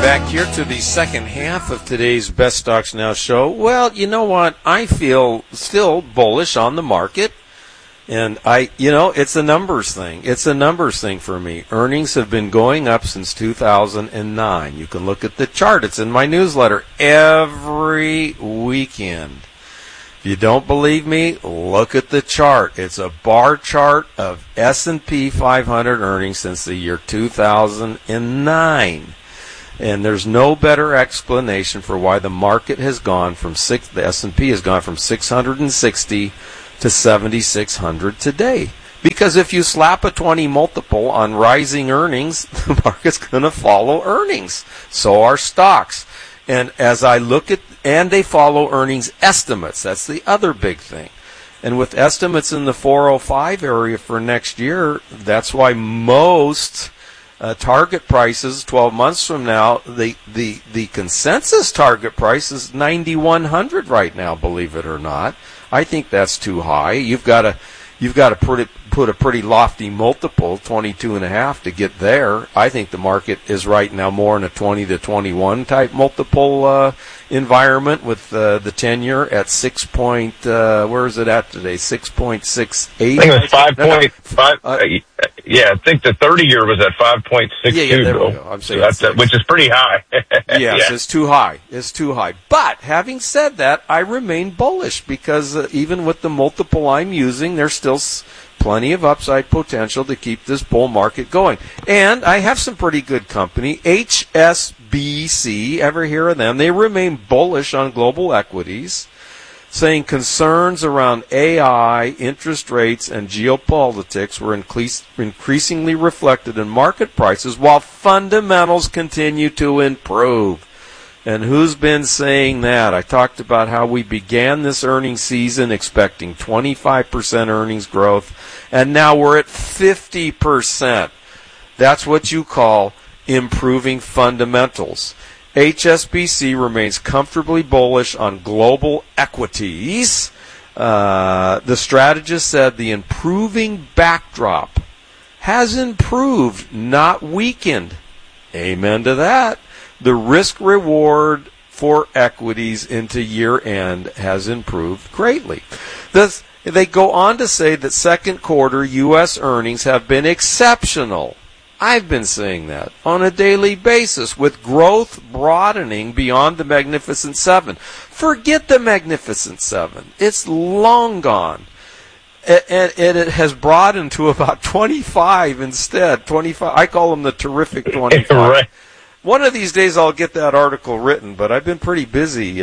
back here to the second half of today's Best Stocks Now show. Well, you know what? I feel still bullish on the market. And it's a numbers thing. It's a numbers thing for me. Earnings have been going up since 2009. You can look at the chart. It's in my newsletter every weekend. If you don't believe me, look at the chart. It's a bar chart of S&P 500 earnings since the year 2009. And there's no better explanation for why the market has gone from the S&P has gone from 660 to 7,600 today. Because if you slap a 20 multiple on rising earnings, the market's going to follow earnings. So are stocks. And as I look at, and they follow earnings estimates. That's the other big thing. And with estimates in the 405 area for next year, that's why most target prices 12 months from now, the consensus target price is 9,100 right now, believe it or not. I think that's too high. You've got to put a pretty lofty multiple, 22.5, to get there. I think the market is right now more in a 20 to 21 type multiple environment with the 10-year at 6 where is it at today? 6.68. I think it was 5.5. Yeah, I think the 30-year was at 5.62. Yeah, there we go. I'm saying which is pretty high. Yes, It's too high. It's too high. But having said that, I remain bullish because even with the multiple I'm using, there's still plenty of upside potential to keep this bull market going. And I have some pretty good company. HSBC, ever hear of them? They remain bullish on global equities, saying concerns around AI, interest rates, and geopolitics were increasingly reflected in market prices while fundamentals continue to improve. And who's been saying that? I talked about how we began this earnings season expecting 25% earnings growth, and now we're at 50%. That's what you call improving fundamentals. HSBC remains comfortably bullish on global equities. The strategist said the improving backdrop has improved, not weakened. Amen to that. The risk-reward for equities into year-end has improved greatly. They go on to say that second quarter U.S. earnings have been exceptional. I've been saying that on a daily basis, with growth broadening beyond the Magnificent Seven. Forget the Magnificent Seven. It's long gone. And it has broadened to about 25 instead. 25. I call them the terrific 25. Right. One of these days I'll get that article written, but I've been pretty busy,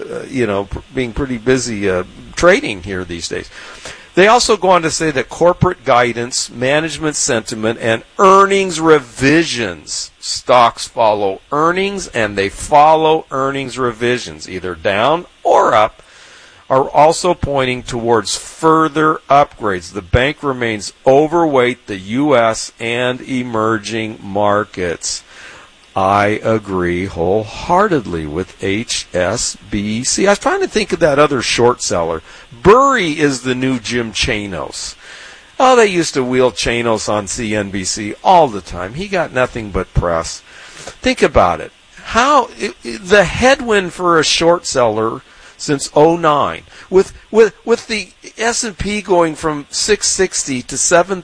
being pretty busy trading here these days. They also go on to say that corporate guidance, management sentiment, and earnings revisions, stocks follow earnings, and they follow earnings revisions, either down or up, are also pointing towards further upgrades. The bank remains overweight the U.S. and emerging markets. I agree wholeheartedly with HSBC. I was trying to think of that other short seller. Burry is the new Jim Chanos. Oh, they used to wheel Chanos on CNBC all the time. He got nothing but press. Think about it. The headwind for a short seller since 2009, with the S&P going from 660 to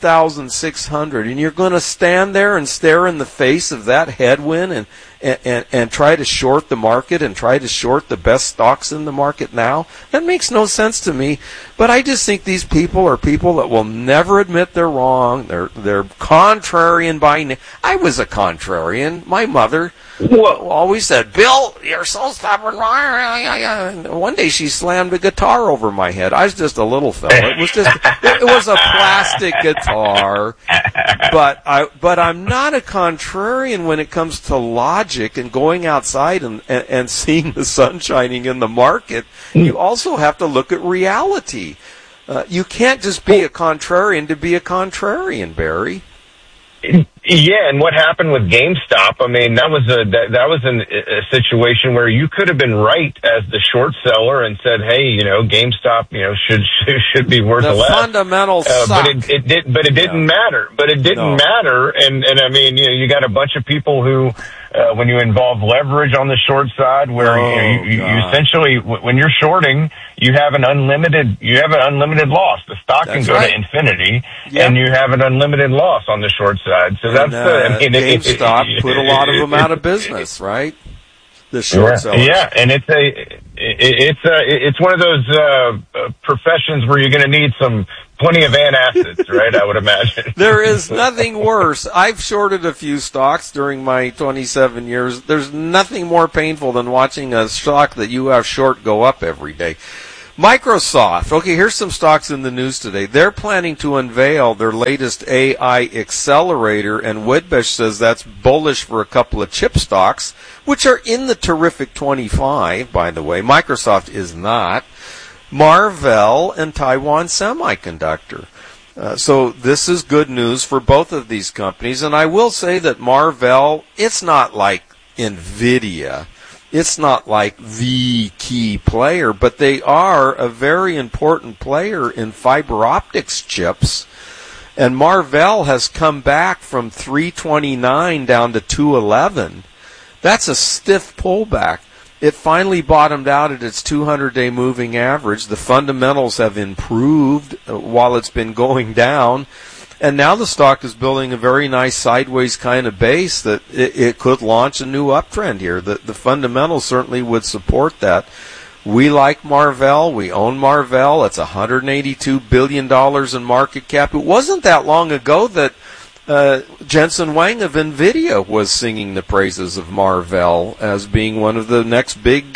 7,600, and you're going to stand there and stare in the face of that headwind and try to short the market and try to short the best stocks in the market now? That makes no sense to me. But I just think these people are people that will never admit they're wrong. They're contrarian by name. I was a contrarian. My mother always said, "Bill, you're so stubborn." One day she slammed a guitar over my head. I was just a little fella. It was a plastic guitar. But I'm not a contrarian when it comes to logic and going outside and seeing the sun shining in the market. You also have to look at reality. You can't just be a contrarian to be a contrarian, Barry. Yeah, and what happened with GameStop? I mean, that was a situation where you could have been right as the short seller and said, "Hey, GameStop, should be worth the less." Fundamentals suck. But it didn't matter. But it didn't matter, and I mean, you got a bunch of people who, when you involve leverage on the short side, where you essentially, when you're shorting, you have an unlimited loss. The stock can go to infinity, and you have an unlimited loss on the short side. So that's GameStop put a lot of them out of business, right? The short sellers. Yeah, and it's one of those professions where you're going to need plenty of antacids, right? I would imagine. There is nothing worse. I've shorted a few stocks during my 27 years. There's nothing more painful than watching a stock that you have short go up every day. Microsoft. Okay, here's some stocks in the news today. They're planning to unveil their latest AI accelerator, and Wedbush says that's bullish for a couple of chip stocks, which are in the terrific 25, by the way. Microsoft is not. Marvell and Taiwan Semiconductor. So this is good news for both of these companies, and I will say that Marvell, it's not like NVIDIA. It's not like the key player, but they are a very important player in fiber optics chips. And Marvell has come back from 329 down to 211. That's a stiff pullback. It finally bottomed out at its 200-day moving average. The fundamentals have improved while it's been going down. And now the stock is building a very nice sideways kind of base that it could launch a new uptrend here. The fundamentals certainly would support that. We like Marvell. We own Marvell. It's $182 billion in market cap. It wasn't that long ago that Jensen Huang of NVIDIA was singing the praises of Marvell as being one of the next big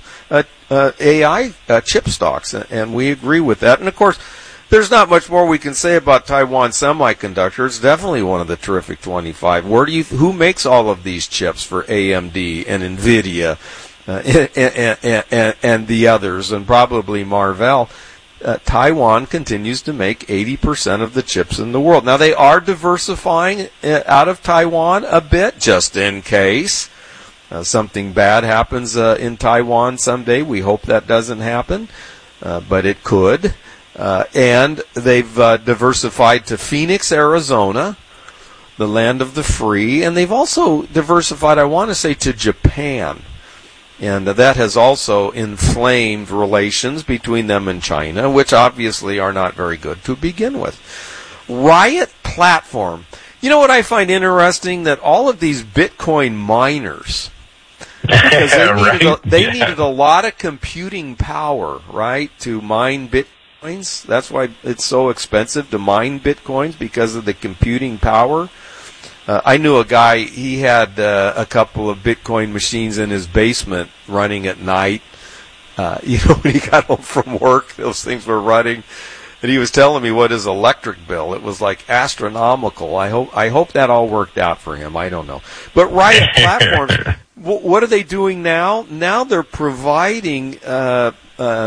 AI chip stocks, and we agree with that. And, of course, there's not much more we can say about Taiwan Semiconductor. It's definitely one of the terrific 25. Who makes all of these chips for AMD and NVIDIA and the others, and probably Marvell? Taiwan continues to make 80% of the chips in the world. Now, they are diversifying out of Taiwan a bit, just in case something bad happens in Taiwan someday. We hope that doesn't happen, but it could. And they've diversified to Phoenix, Arizona, the land of the free, and they've also diversified, I want to say, to Japan. And that has also inflamed relations between them and China, which obviously are not very good to begin with. Riot Platform. You know what I find interesting? That all of these Bitcoin miners, because they needed a lot of computing power, right, to mine Bitcoins. That's why it's so expensive to mine Bitcoins, because of the computing power. I knew a guy, he had a couple of Bitcoin machines in his basement running at night. When he got home from work, those things were running. And he was telling me what his electric bill, it was like astronomical. I hope that all worked out for him. I don't know. But Riot Platforms, what are they doing now? Now they're providing, power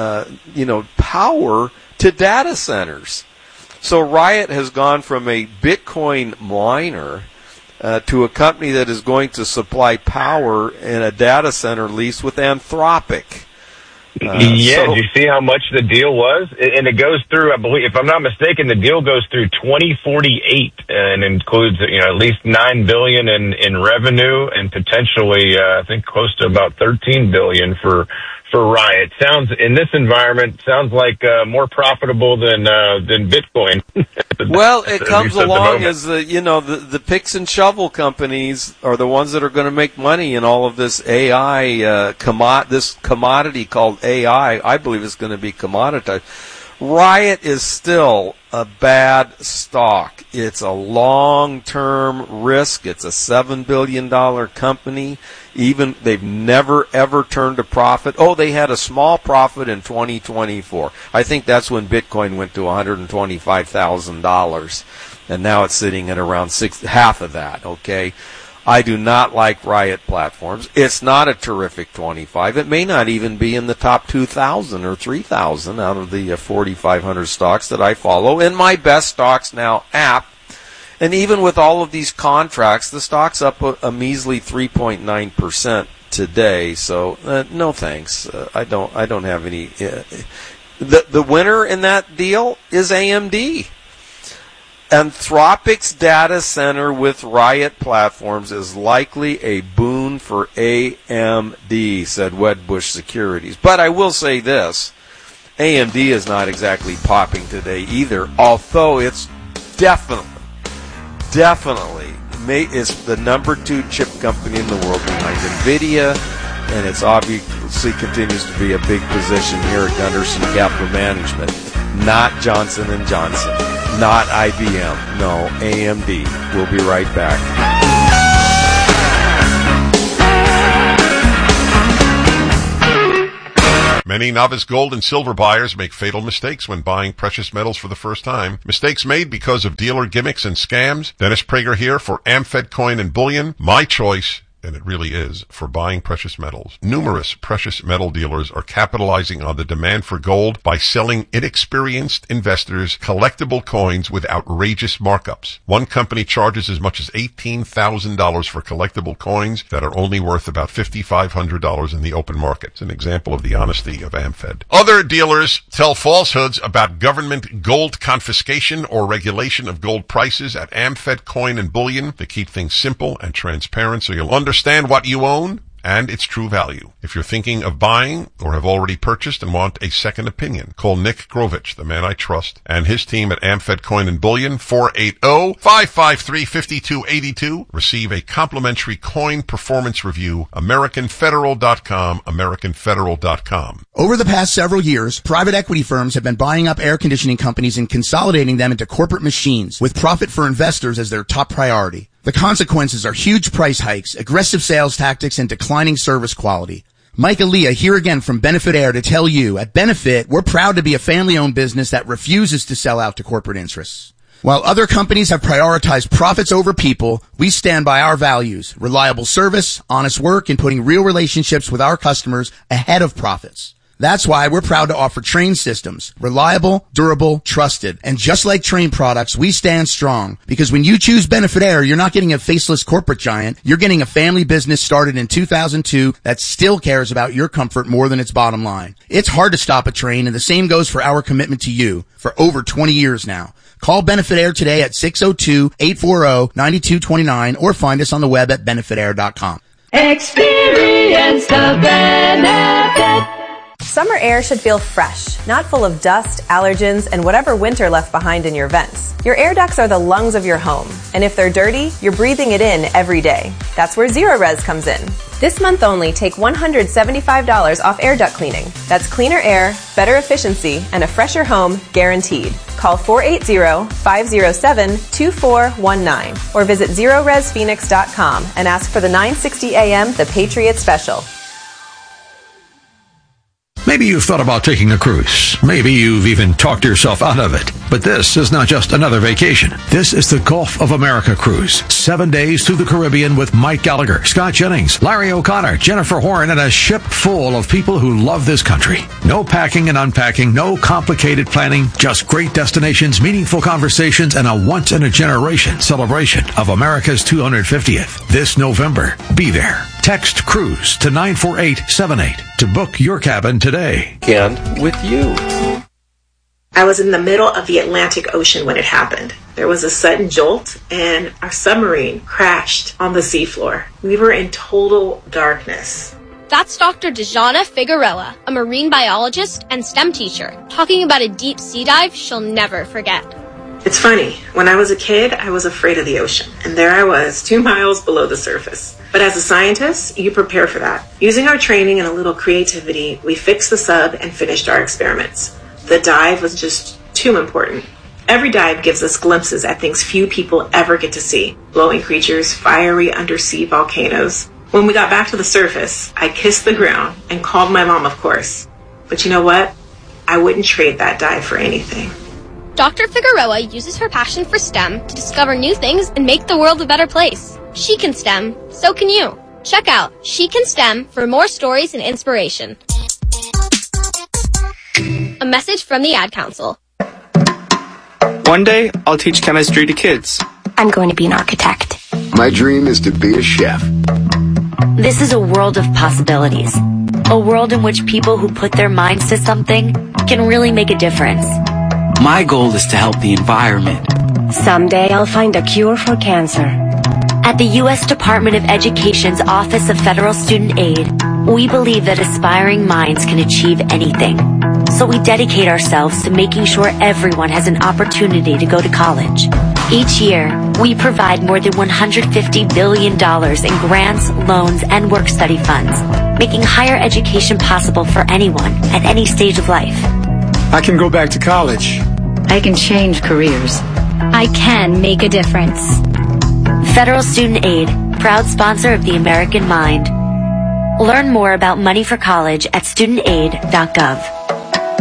to data centers. So Riot has gone from a Bitcoin miner to a company that is going to supply power in a data center lease with Anthropic. Do you see how much the deal was? And it goes through, I believe, if I'm not mistaken, the deal goes through 2048 and includes, at least $9 billion in revenue and potentially, I think, close to about $13 billion for Riot. Sounds, in this environment, sounds like more profitable than Bitcoin. Well, it comes along as the picks and shovel companies are the ones that are going to make money in all of this AI this commodity called AI. I believe it's going to be commoditized. Riot is still a bad stock. It's a long-term risk. It's a $7 billion company. Even they've never ever turned a profit. Oh, they had a small profit in 2024. I think that's when Bitcoin went to $125,000, and now it's sitting at around half of that. Okay, I do not like Riot Platforms. It's not a terrific 25. It may not even be in the top 2,000 or 3,000 out of the 4,500 stocks that I follow. And my best stocks now, App. And even with all of these contracts, the stock's up a measly 3.9% today. So no thanks. I don't have any. The winner in that deal is AMD. Anthropic's data center with Riot Platforms is likely a boon for AMD, said Wedbush Securities. But I will say this, AMD is not exactly popping today either, although it's definitely is the number 2 chip company in the world behind NVIDIA, and it's obviously continues to be a big position here at Gunderson Capital Management. Not Johnson & Johnson. Not IBM. No, AMD. We'll be right back. Many novice gold and silver buyers make fatal mistakes when buying precious metals for the first time. Mistakes made because of dealer gimmicks and scams. Dennis Prager here for AmFed Coin and Bullion. My choice, and it really is, for buying precious metals. Numerous precious metal dealers are capitalizing on the demand for gold by selling inexperienced investors collectible coins with outrageous markups. One company charges as much as $18,000 for collectible coins that are only worth about $5,500 in the open market. It's an example of the honesty of AmFed. Other dealers tell falsehoods about government gold confiscation or regulation of gold prices at AmFed Coin and Bullion. They keep things simple and transparent so you'll understand what you own and its true value. If you're thinking of buying or have already purchased and want a second opinion, call Nick Grovich, the man I trust, and his team at AmFed Coin and Bullion, 480-553-5282. Receive a complimentary coin performance review, AmericanFederal.com, AmericanFederal.com. Over the past several years, private equity firms have been buying up air conditioning companies and consolidating them into corporate machines with profit for investors as their top priority. The consequences are huge price hikes, aggressive sales tactics, and declining service quality. Mike Aaliyah here again from Benefit Air to tell you, at Benefit, we're proud to be a family-owned business that refuses to sell out to corporate interests. While other companies have prioritized profits over people, we stand by our values, reliable service, honest work, and putting real relationships with our customers ahead of profits. That's why we're proud to offer Trane systems. Reliable, durable, trusted. And just like Trane products, we stand strong. Because when you choose Benefit Air, you're not getting a faceless corporate giant. You're getting a family business started in 2002 that still cares about your comfort more than its bottom line. It's hard to stop a Trane, and the same goes for our commitment to you for over 20 years now. Call Benefit Air today at 602-840-9229 or find us on the web at benefitair.com. Experience the benefit. Summer air should feel fresh, not full of dust, allergens, and whatever winter left behind in your vents. Your air ducts are the lungs of your home, and if they're dirty, you're breathing it in every day. That's where Zerorez comes in. This month only, take $175 off air duct cleaning. That's cleaner air, better efficiency, and a fresher home guaranteed. Call 480-507-2419 or visit ZerorezPhoenix.com and ask for the 960 AM The Patriot Special. Maybe you've thought about taking a cruise. Maybe you've even talked yourself out of it. But this is not just another vacation. This is the Gulf of America cruise. 7 days through the Caribbean with Mike Gallagher, Scott Jennings, Larry O'Connor, Jennifer Horn, and a ship full of people who love this country. No packing and unpacking, no complicated planning, just great destinations, meaningful conversations, and a once-in-a-generation celebration of America's 250th. This November, be there. Text CRUISE to 94878 to book your cabin today. And with you. I was in the middle of the Atlantic Ocean when it happened. There was a sudden jolt and our submarine crashed on the seafloor. We were in total darkness. That's Dr. Dejana Figueroa, a marine biologist and STEM teacher, talking about a deep sea dive she'll never forget. It's funny, when I was a kid, I was afraid of the ocean, and there I was, 2 miles below the surface. But as a scientist, you prepare for that. Using our training and a little creativity, we fixed the sub and finished our experiments. The dive was just too important. Every dive gives us glimpses at things few people ever get to see. Glowing creatures, fiery undersea volcanoes. When we got back to the surface, I kissed the ground and called my mom, of course. But you know what? I wouldn't trade that dive for anything. Dr. Figueroa uses her passion for STEM to discover new things and make the world a better place. She can STEM, so can you. Check out She Can STEM for more stories and inspiration. A message from the Ad Council. One day, I'll teach chemistry to kids. I'm going to be an architect. My dream is to be a chef. This is a world of possibilities. A world in which people who put their minds to something can really make a difference. My goal is to help the environment. Someday I'll find a cure for cancer. At the U.S. Department of Education's Office of Federal Student Aid, we believe that aspiring minds can achieve anything. So we dedicate ourselves to making sure everyone has an opportunity to go to college. Each year, we provide more than $150 billion in grants, loans, and work-study funds, making higher education possible for anyone at any stage of life. I can go back to college. I can change careers. I can make a difference. Federal Student Aid, proud sponsor of the American Mind. Learn more about money for college at studentaid.gov.